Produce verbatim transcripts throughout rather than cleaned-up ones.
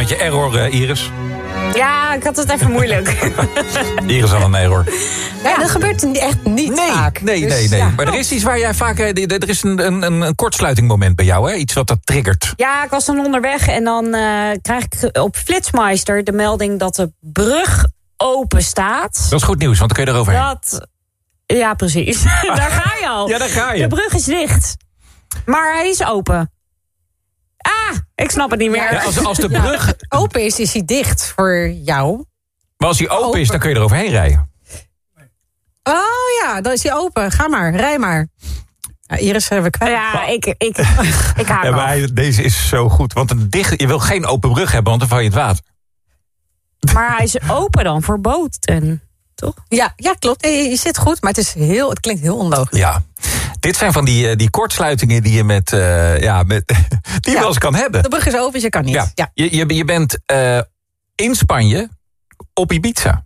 Had je error, uh, Iris? Ja, ik had het even moeilijk. Iris had een error. Ja, dat gebeurt echt niet nee, vaak. Nee, dus, nee, nee. Ja. Maar er is iets waar jij vaak... Er is een, een, een kortsluitingmoment bij jou, hè? Iets wat dat triggert. Ja, ik was dan onderweg en dan uh, krijg ik op Flitsmeister de melding dat de brug open staat. Dat is goed nieuws, want dan kun je eroverheen. Dat, ja, precies. Daar ga je al. Ja, daar ga je. De brug is dicht. Maar hij is open. Ah, ik snap het niet meer. Ja, als, als de brug ja, open is, is hij dicht voor jou. Maar als hij open, open is, dan kun je eroverheen rijden. Oh ja, dan is hij open. Ga maar, rij maar. Ja, Iris hebben we kwijt. Ja, ik, ik, ik haak ja, maar af. deze is zo goed. Want een dicht, je wil geen open brug hebben, want dan val je in het water. Maar hij is open dan voor boten, toch? Ja, ja, klopt. Nee, je zit goed, maar het, is heel, het klinkt heel onlogisch. Ja. Dit zijn van die, die kortsluitingen die je met, uh, ja, met die je ja, wel eens kan hebben. De brug is open, dus je kan niet. Ja. Ja. Je, je, je bent uh, in Spanje op Ibiza.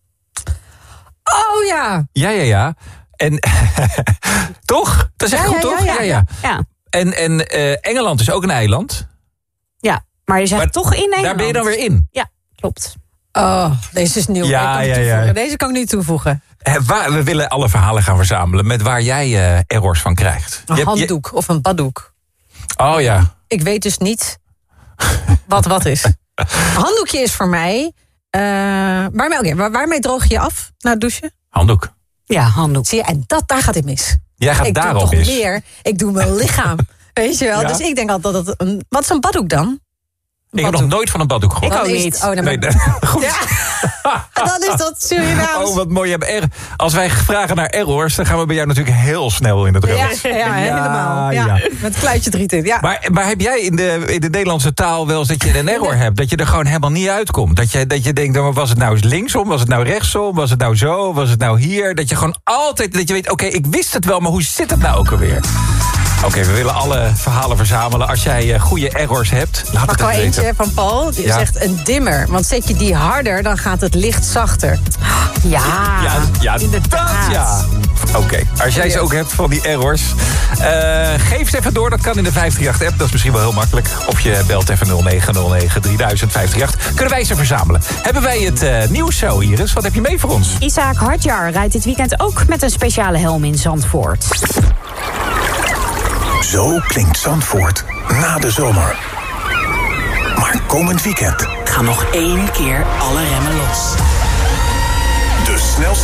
Oh ja. Ja, ja, ja. En toch? Dat is echt ja, goed, ja, toch? Ja, ja. ja. ja. En, en uh, Engeland is ook een eiland. Ja, maar je zegt maar toch in Nederland. Daar ben je dan weer in. Ja, klopt. Oh, deze is nieuw. Ja, kan ja, ja. Deze kan ik niet toevoegen. Uh, waar, we willen alle verhalen gaan verzamelen met waar jij uh, errors van krijgt. Een je handdoek je... of een baddoek. Oh ja. Ik weet dus niet wat wat is. Een handdoekje is voor mij... Uh, waarmee, okay, waar, waarmee droog je je af na het douchen? Handdoek. Ja, handdoek. Zie je, en dat, daar gaat het mis. Jij gaat ik daarop doe toch mis. meer. Ik doe mijn lichaam. Weet je wel? Ja? Dus ik denk altijd dat het een... Wat is een baddoek dan? Een ik heb nog nooit van een baddoek gehoord. Ik ook is niet. Het, oh, dan nee, ben... goed. Ja. Dan is dat Surinaams. Oh, wat mooi. Er... Als wij vragen naar errors, dan gaan we bij jou natuurlijk heel snel in het rood. Ja, ja, ja, helemaal. Ja, ja. Met kluitje driet in. Ja. Maar, maar heb jij in de, in de Nederlandse taal wel eens dat je een error hebt? Dat je er gewoon helemaal niet uitkomt? Dat je, dat je denkt, was het nou linksom? Was het nou rechtsom? Was het nou zo? Was het nou hier? Dat je gewoon altijd, dat je weet, oké, okay, ik wist het wel, maar hoe zit het nou ook alweer? Oké, okay, we willen alle verhalen verzamelen. Als jij uh, goede errors hebt, laat Mag het wel weten. eentje van Paul. Die ja. zegt een dimmer. Want zet je die harder, dan gaat het licht zachter. Ja, ja, ja inderdaad. Ja. Oké, okay. Als jij ze ook hebt van die errors, uh, geef ze even door. Dat kan in de vijf drie acht app. Dat is misschien wel heel makkelijk. Of je belt even nul negen nul negen drieduizend vijf drie acht. Kunnen wij ze verzamelen? Hebben wij het uh, nieuws zo, Iris? Wat heb je mee voor ons? Isaac Hadjar rijdt dit weekend ook met een speciale helm in Zandvoort. Zo klinkt Zandvoort na de zomer. Maar komend weekend ga nog één keer alle remmen los. De snelste